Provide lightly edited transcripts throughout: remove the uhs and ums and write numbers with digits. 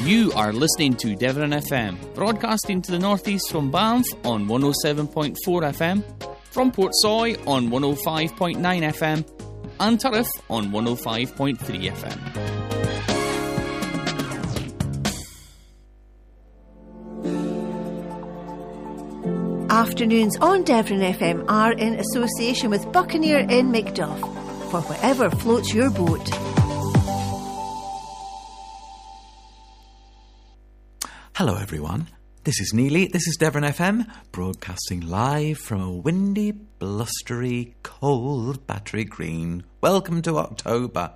You are listening to Devon FM, broadcasting to the northeast from Banff on 107.4 FM, from Portsoy on 105.9 FM, and Turriff on 105.3 FM. Afternoons on Devon FM are in association with Buccaneer in Macduff, for whatever floats your boat. Hello everyone, this is Neely, this is Devon FM, broadcasting live from a windy, blustery, cold Battery Green. Welcome to October.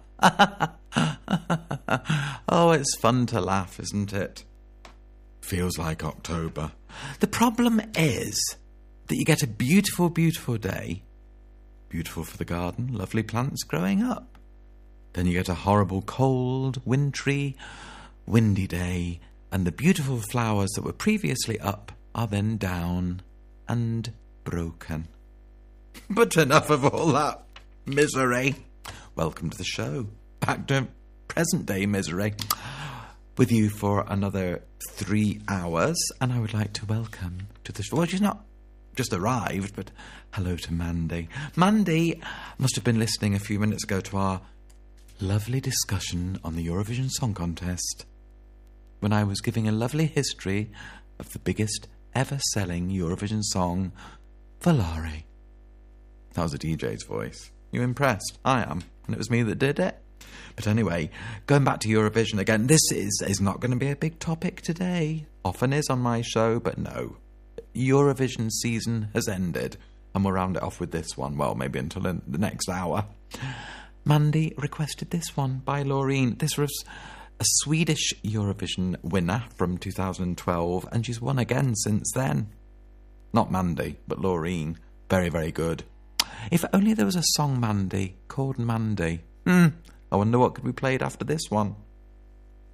Oh, it's fun to laugh, isn't it? Feels like October. The problem is that you get a beautiful, beautiful day. Beautiful for the garden, lovely plants growing up. Then you get a horrible, cold, wintry, windy day, and the beautiful flowers that were previously up are then down and broken. But enough of all that misery. Welcome to the show. Back to present-day misery. With you for another 3 hours, and I would like to welcome to the show. Well, she's not just arrived, but hello to Mandy. Mandy must have been listening a few minutes ago to our lovely discussion on the Eurovision Song Contest, when I was giving a lovely history of the biggest ever-selling Eurovision song, Volare. That was a DJ's voice. You impressed? I am. And it was me that did it. But anyway, going back to Eurovision again, this is not going to be a big topic today. Often is on my show, but no. Eurovision season has ended, and we'll round it off with this one. Well, maybe until the next hour. Mandy requested this one by Loreen. This was a Swedish Eurovision winner from 2012, and she's won again since then. Not Mandy, but Loreen. Very, very good. If only there was a song, Mandy, called Mandy. I wonder what could be played after this one.